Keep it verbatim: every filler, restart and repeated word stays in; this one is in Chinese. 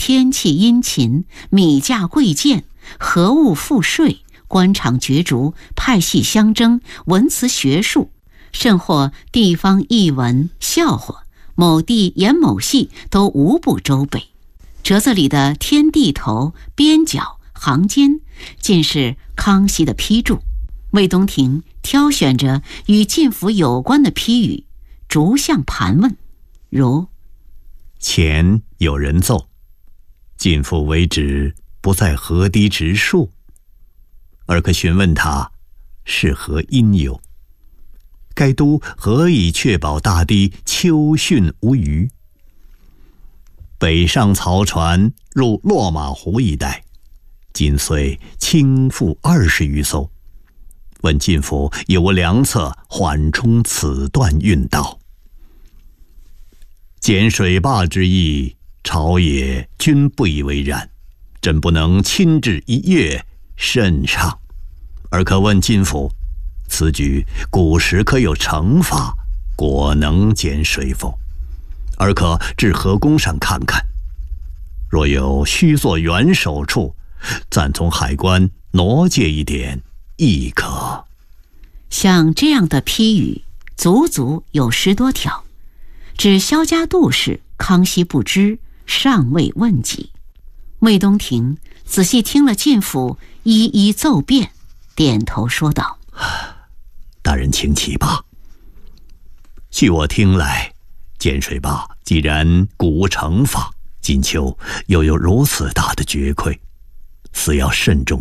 天气殷勤，米价贵贱，何物赋税，官场角逐，派系相争，文辞学术，甚或地方异闻笑话，某地演某戏都无不周备。折子里的天地头、边角、行间，尽是康熙的批注。魏东亭挑选着与晋府有关的批语，逐项盘问，如前有人奏，晋府为止不在河堤植树，而可询问他是何因由？该都何以确保大堤秋汛无虞？北上漕船入落马湖一带，今虽倾覆二十余艘，问晋府有无良策缓冲此段运道？建水坝之意，朝野均不以为然，朕不能亲至一阅，甚畅。而可问晋府，此举古时可有惩罚，果能减水否？而可至河宫上看看，若有须作援手处，暂从海关挪借一点，亦可。 像这样的批语，足足有十多条，指萧家杜氏康熙不知，尚未问及。魏东亭仔细听了晋府一一奏辩，点头说道： 大人请起吧。据我听来，建水坝既然古无惩罚，今秋又有如此大的绝馈，似要慎重